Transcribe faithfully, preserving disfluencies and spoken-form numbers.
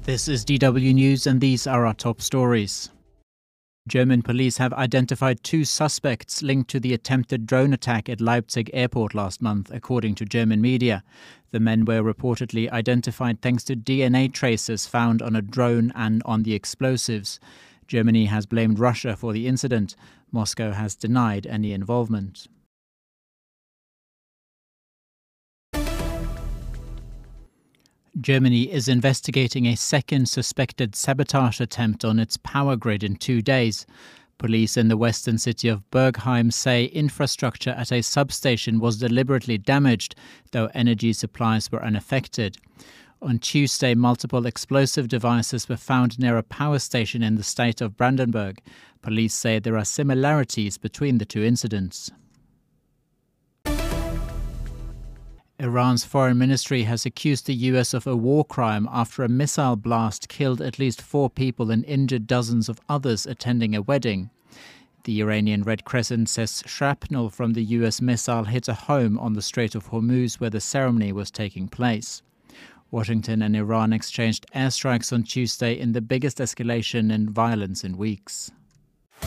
This is D W News and these are our top stories. German police have identified two suspects linked to the attempted drone attack at Leipzig airport last month, according to German media. The men were reportedly identified thanks to D N A traces found on a drone and on the explosives. Germany has blamed Russia for the incident. Moscow has denied any involvement. Germany is investigating a second suspected sabotage attempt on its power grid in two days. Police in the western city of Bergheim say infrastructure at a substation was deliberately damaged, though energy supplies were unaffected. On Tuesday, multiple explosive devices were found near a power station in the state of Brandenburg. Police say there are similarities between the two incidents. Iran's foreign ministry has accused the U S of a war crime after a missile blast killed at least four people and injured dozens of others attending a wedding. The Iranian Red Crescent says shrapnel from the U S missile hit a home on the Strait of Hormuz where the ceremony was taking place. Washington and Iran exchanged airstrikes on Tuesday in the biggest escalation in violence in weeks.